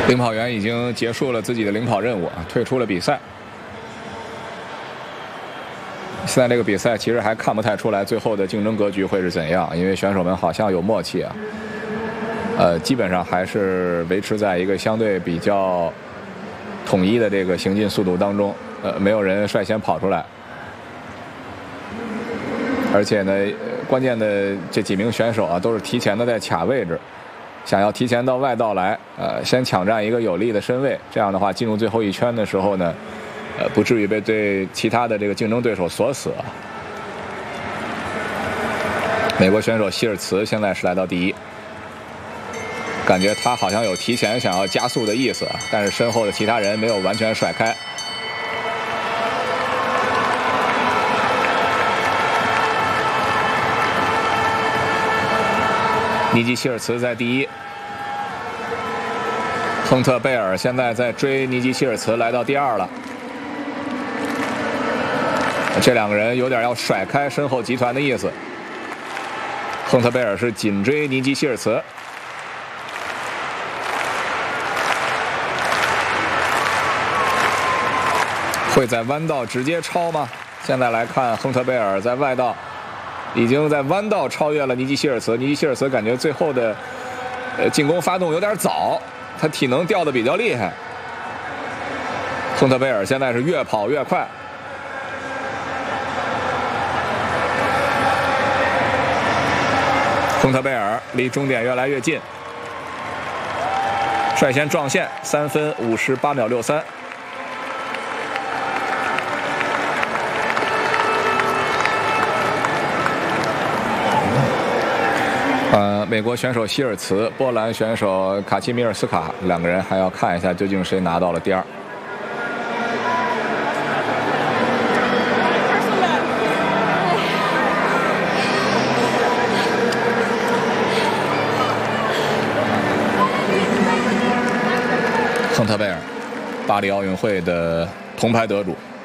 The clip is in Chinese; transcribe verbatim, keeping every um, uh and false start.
领跑员已经结束了自己的领跑任务啊，退出了比赛。现在这个比赛其实还看不太出来最后的竞争格局会是怎样，因为选手们好像有默契啊，呃，基本上还是维持在一个相对比较统一的这个行进速度当中，呃，没有人率先跑出来，而且呢，关键的这几名选手啊，都是提前的在卡位置。想要提前到外道来，呃，先抢占一个有利的身位，这样的话进入最后一圈的时候呢，呃，不至于被对其他的这个竞争对手锁死。美国选手希尔茨现在是来到第一，感觉他好像有提前想要加速的意思，但是身后的其他人没有完全甩开。尼基希尔茨在第一，亨特贝尔现在在追尼基希尔茨，来到第二了。这两个人有点要甩开身后集团的意思。亨特贝尔是紧追尼基希尔茨。会在弯道直接超吗？现在来看，亨特贝尔在外道已经在弯道超越了尼基希尔茨。尼基希尔茨感觉最后的呃进攻发动有点早，他体能掉的比较厉害。亨特贝尔现在是越跑越快。亨特贝尔离终点越来越近，率先撞线，三分五十八秒六三。呃，美国选手希尔茨，波兰选手卡奇米尔斯卡，两个人还要看一下究竟谁拿到了第二。亨特贝尔，巴黎奥运会的铜牌得主。